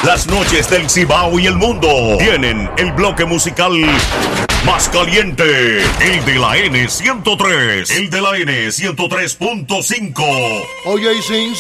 Las noches del Cibao y el mundo tienen el bloque musical más caliente, el de la N103, el de la N103.5. Oye, y sin